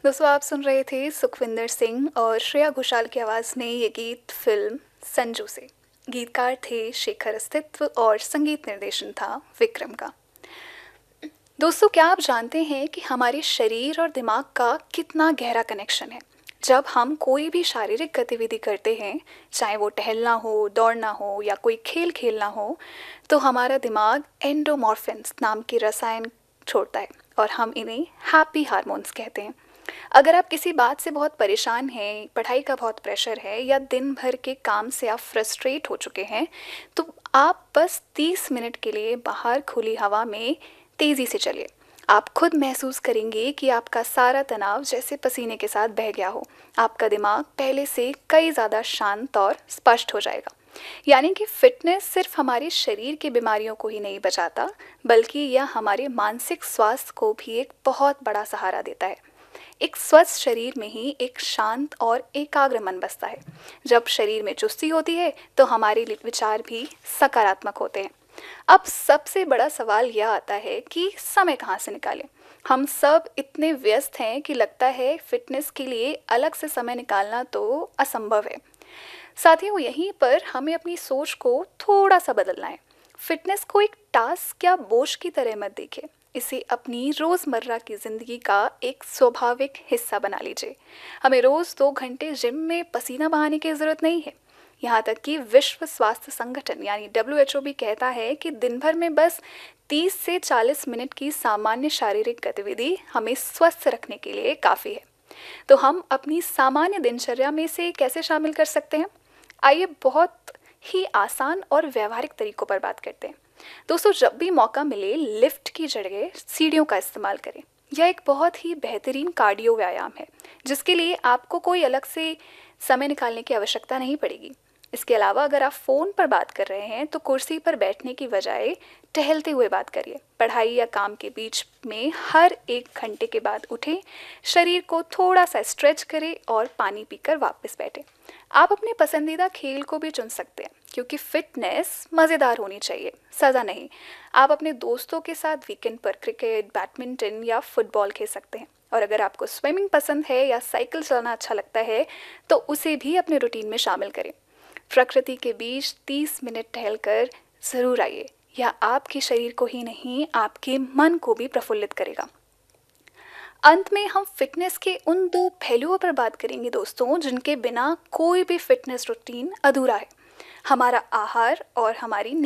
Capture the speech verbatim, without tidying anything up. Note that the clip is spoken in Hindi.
दोस्तों आप सुन रहे थे सुखविंदर सिंह और श्रेया घोषाल की आवाज़ में ये गीत फिल्म संजू से। गीतकार थे शेखर अस्तित्व और संगीत निर्देशन था विक्रम का। दोस्तों क्या आप जानते हैं कि हमारे शरीर और दिमाग का कितना गहरा कनेक्शन है। जब हम कोई भी शारीरिक गतिविधि करते हैं, चाहे वो टहलना हो, दौड़ना हो या कोई खेल खेलना हो, तो हमारा दिमाग एंडोमॉर्फिन्स नाम की रसायन छोड़ता है और हम इन्हें हैप्पी हार्मोन्स कहते हैं। अगर आप किसी बात से बहुत परेशान हैं, पढ़ाई का बहुत प्रेशर है या दिन भर के काम से आप फ्रस्ट्रेट हो चुके हैं, तो आप बस तीस मिनट के लिए बाहर खुली हवा में तेज़ी से चलिए। आप खुद महसूस करेंगे कि आपका सारा तनाव जैसे पसीने के साथ बह गया हो। आपका दिमाग पहले से कई ज़्यादा शांत और स्पष्ट हो जाएगा। यानी कि फिटनेस सिर्फ हमारे शरीर की बीमारियों को ही नहीं बचाता, बल्कि यह हमारे मानसिक स्वास्थ्य को भी एक बहुत बड़ा सहारा देता है। एक स्वस्थ शरीर में ही एक शांत और एकाग्र मन बसता है। जब शरीर में चुस्ती होती है तो हमारे विचार भी सकारात्मक होते हैं। अब सबसे बड़ा सवाल यह आता है कि समय कहाँ से निकालें। हम सब इतने व्यस्त हैं कि लगता है फिटनेस के लिए अलग से समय निकालना तो असंभव है। साथियों, यहीं पर हमें अपनी सोच को थोड़ा सा बदलना है। फिटनेस को एक टास्क या बोझ की तरह मत देखें। इसे अपनी रोज़मर्रा की ज़िंदगी का एक स्वाभाविक हिस्सा बना लीजिए। हमें रोज़ दो घंटे जिम में पसीना बहाने की ज़रूरत नहीं है। यहाँ तक कि विश्व स्वास्थ्य संगठन यानी डब्ल्यू एच ओ भी कहता है कि दिन भर में बस तीस से चालीस मिनट की सामान्य शारीरिक गतिविधि हमें स्वस्थ रखने के लिए काफ़ी है। तो हम अपनी सामान्य दिनचर्या में इसे कैसे शामिल कर सकते हैं? आइए बहुत ही आसान और व्यवहारिक तरीकों पर बात करते हैं। दोस्तों, जब भी मौका मिले लिफ्ट की जगह सीढ़ियों का इस्तेमाल करें। यह एक बहुत ही बेहतरीन कार्डियो व्यायाम है, जिसके लिए आपको कोई अलग से समय निकालने की आवश्यकता नहीं पड़ेगी। इसके अलावा अगर आप फ़ोन पर बात कर रहे हैं तो कुर्सी पर बैठने की बजाय टहलते हुए बात करिए। पढ़ाई या काम के बीच में हर एक घंटे के बाद उठें, शरीर को थोड़ा सा स्ट्रेच करें और पानी पीकर वापस बैठें। आप अपने पसंदीदा खेल को भी चुन सकते हैं, क्योंकि फिटनेस मज़ेदार होनी चाहिए, सज़ा नहीं। आप अपने दोस्तों के साथ वीकेंड पर क्रिकेट, बैडमिंटन या फुटबॉल खेल सकते हैं। और अगर आपको स्विमिंग पसंद है या साइकिल चलाना अच्छा लगता है तो उसे भी अपने रूटीन में शामिल करें। प्रकृति के बीच तीस मिनट टहलकर ज़रूर आइए। यह आपके शरीर को ही नहीं, आपके मन को भी प्रफुल्लित करेगा। अंत में हम फिटनेस के उन दो पहलुओं पर बात करेंगे दोस्तों, जिनके बिना कोई भी फिटनेस रूटीन अधूरा है। हमारा आहार और हमारी